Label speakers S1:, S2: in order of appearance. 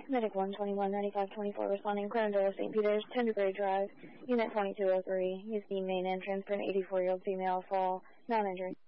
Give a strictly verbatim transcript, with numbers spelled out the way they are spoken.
S1: Medic one twenty-one ninety-five twenty-four responding Clarendale, Saint Peters, Tenderberry Drive, Unit twenty-two oh three. Use the main entrance for an eighty-four-year-old female fall, non-injury.